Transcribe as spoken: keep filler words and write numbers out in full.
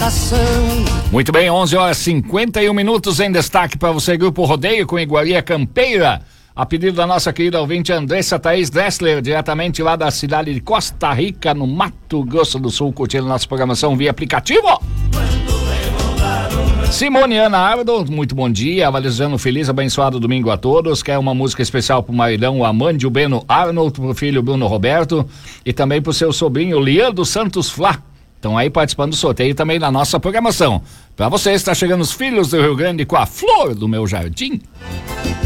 Muito bem, onze horas e cinquenta e um minutos em destaque para você, Grupo Rodeio com Iguaria Campeira. A pedido da nossa querida ouvinte Andressa Thaís Dressler, diretamente lá da cidade de Costa Rica, no Mato Grosso do Sul, curtindo nossa programação via aplicativo. Simone Ana Ardo, muito bom dia, avalizando um feliz, abençoado domingo a todos. Quer uma música especial pro maridão, o Amandio Beno Arnold, pro filho Bruno Roberto e também pro seu sobrinho Leandro Santos Flá. Estão aí participando do sorteio também da nossa programação. Para você, está chegando os Filhos do Rio Grande com a Flor do Meu Jardim.